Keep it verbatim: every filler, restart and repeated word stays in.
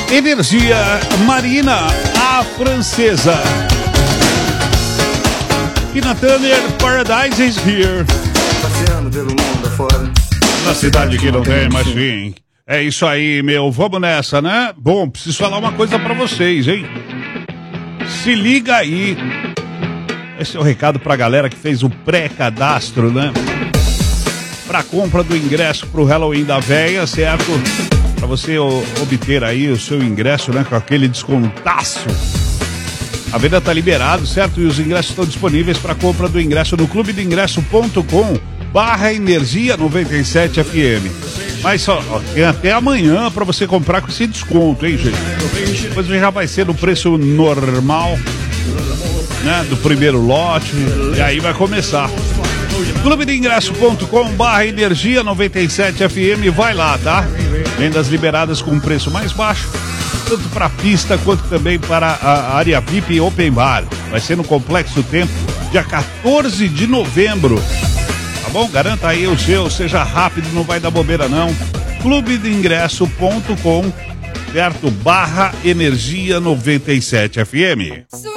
Energia Marina, a francesa. Tina Turner, Paradise is here. Passeando pelo mundo afora. Na cidade que não tem mais fim. É isso aí, meu. Vamos nessa, né? Bom, preciso falar uma coisa pra vocês, hein? Se liga aí. Esse é o recado pra galera que fez o pré-cadastro, né? Pra compra do ingresso pro Halloween da Véia, certo? Pra você o, obter aí o seu ingresso, né? Com aquele descontaço. A venda tá liberado, certo? E os ingressos estão disponíveis para compra do ingresso no clube de ingresso ponto com barra energia noventa e sete F M. Mas só, ó, tem até amanhã para você comprar com esse desconto, hein, gente? Depois já vai ser no preço normal, né? Do primeiro lote. E aí vai começar. clube de ingresso ponto com barra energia noventa e sete F M. Vai lá, tá? Vendas liberadas com preço mais baixo, tanto para a pista quanto também para a área V I P Open Bar. Vai ser no Complexo Tempo, dia quatorze de novembro. Tá bom? Garanta aí o seu, seja rápido, não vai dar bobeira não. clube de ingresso ponto com, certo? Barra energia noventa e sete F M.